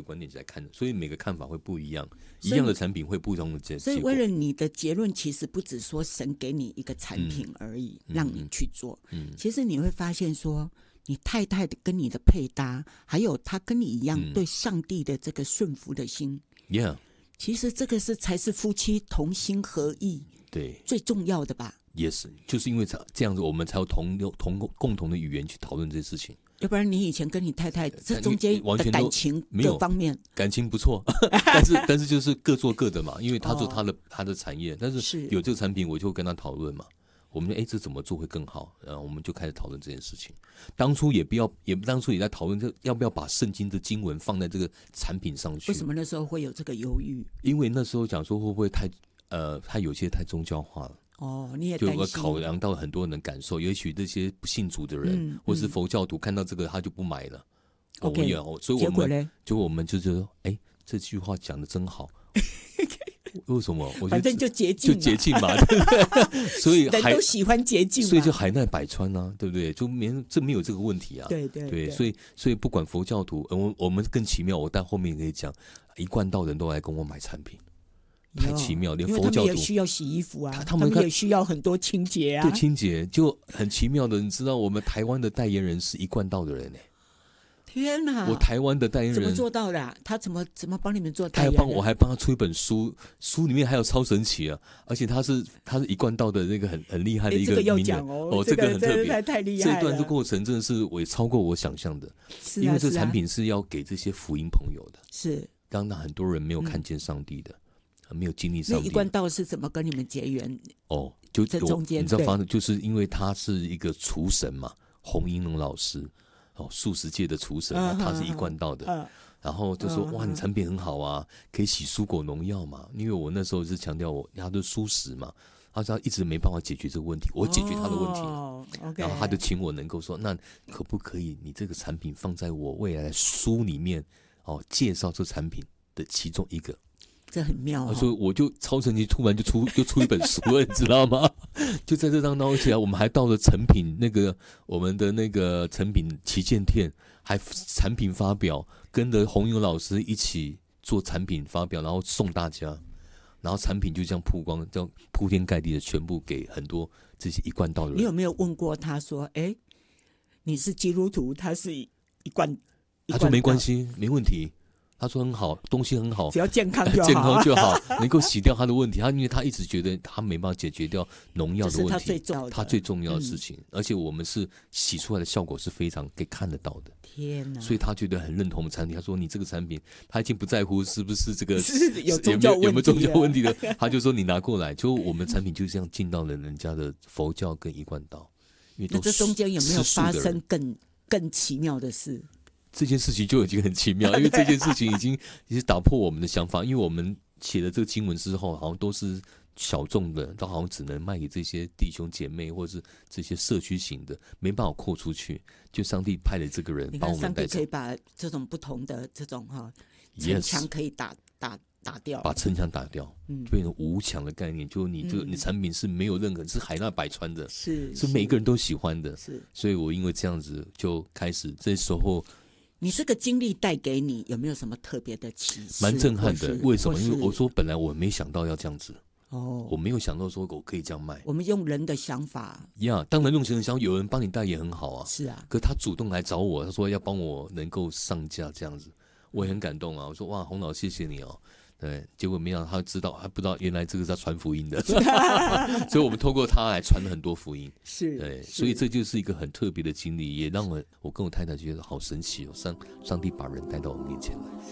观点来看的，所以每个看法会不一样，一样的产品会不同的结果。 所以为了你的结论，其实不只说神给你一个产品而已，让你去做。其实你会发现说，你太太跟你的配搭，还有她跟你一样对上帝的这个顺服的心，其实这个才是夫妻同心合意， 对， 最重要的吧。 Yes， 就是因为这样子，我们才有共同的语言去讨论这些事情。 要不然你以前跟你太太这中间的感情各方面， 感情不错，但是就是各做各的嘛，因为他做他的产业，但是有这个产品，我就跟他讨论嘛。我们这怎么做会更好？然后我们就开始讨论这件事情。当初也在讨论这要不要把圣经的经文放在这个产品上去。 为什么那时候会有这个犹豫？ 因为那时候讲说会不会太有些太宗教化了。 你也担心， 就考量到很多人的感受，也许这些不信主的人，或是佛教徒看到这个他就不买了。所以我们就觉得，这句话讲的真好。为什么？我觉得反正就捷径嘛，对不对？所以人都喜欢捷径嘛， 所以就海纳百川啊，对不对？就没有这个问题啊。对，所以不管佛教徒，我们更奇妙。我但后面可以讲，一贯道人都来跟我买产品。太奇妙，连佛教徒因为他们也需要洗衣服啊，他们也需要很多清洁啊。 对，清洁就很奇妙的，你知道我们台湾的代言人是一贯道的人天哪！ 我台湾的代言人怎么做到的啊？他怎么帮你们做代言人？ 我还帮他出一本书，书里面还有超神奇啊！而且他是一贯道的那个很厉害的一个名人这个很特别， 太厉害了。 这一段的过程真的是也超过我想象的，因为这产品是要给这些福音朋友的， 是让很多人没有看见上帝的。没有经历上帝。 那一贯道是怎么跟你们结缘？ 就这中间你知道发生，就是因为他是一个厨神嘛，洪英龙老师，素食界的厨神，他是一贯道的，然后就说哇，你产品很好啊，可以洗蔬果农药嘛，因为我那时候是强调他的蔬食嘛，他一直没办法解决这个问题，我解决他的问题，然后他就请我能够说，那可不可以你这个产品放在我未来的书里面介绍这产品的其中一个。 这很妙所以我就超神奇，突然就出一本书了，你知道吗？就在这张闹起来，我们还到了成品我们的那个成品旗舰店，还产品发表，跟着洪勇老师一起做产品发表，然后送大家，然后产品就这样曝光，这样铺天盖地的全部给很多这些一贯道的人。 你有没有问过他说，你是基督徒，他是一贯？ 他说没关系，没问题。他说很好，东西很好， 只要健康就好， 健康就好，能够洗掉他的问题。因为他一直觉得他没办法解决掉农药的问题，他最重要的事情。而且我们是洗出来的效果是非常可以看得到的。 天哪！ 所以他觉得很认同我们产品。他说你这个产品，他已经不在乎是不是这个有没有宗教问题的，他就说你拿过来，就我们产品就这样进到了人家的佛教跟一贯道。因为那这中间有没有发生更奇妙的事？ 这件事情就已经很奇妙，因为这件事情已经打破我们的想法，因为我们写了这个经文之后，好像都是小众的，都好像只能卖给这些弟兄姐妹或是这些社区型的，没办法扩出去。就上帝派了这个人帮我们带走， 上帝可以把这种不同的这种城墙可以打掉， 把城墙打掉，变成无墙的概念。就你产品是没有任何是海纳百川的，是每一个人都喜欢的，所以我因为这样子就开始这时候。 你这个经历带给你有没有什么特别的启示？ 蛮震撼的。为什么？因为我说本来我没想到要这样子，我没有想到说我可以这样卖。 我们用人的想法当然用人的想法，有人帮你带也很好啊。 是啊， 可他主动来找我，他说要帮我能够上架这样子，我也很感动啊。我说哇，洪老谢谢你哦。对，结果没想到他不知道原来这个是要传福音的，所以我们透过他来传了很多福音。对，所以这就是一个很特别的经历，也让我跟我太太觉得好神奇哦，上帝把人带到我们面前来。